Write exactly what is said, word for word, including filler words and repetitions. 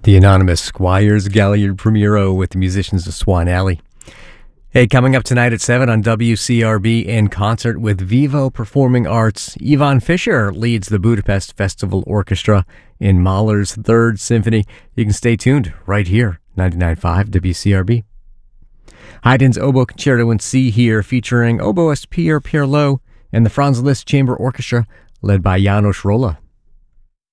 The anonymous Squires Galliard Primero with the musicians of Swan Alley. Hey, coming up tonight at seven on W C R B in concert with Vivo Performing Arts, Yvonne Fisher leads the Budapest Festival Orchestra in Mahler's Third Symphony. You can stay tuned right here, ninety-nine point five W C R B. Haydn's Oboe Concerto in C here, featuring oboist Pierre Pierlot and the Franz Liszt Chamber Orchestra, led by Janos Rolla.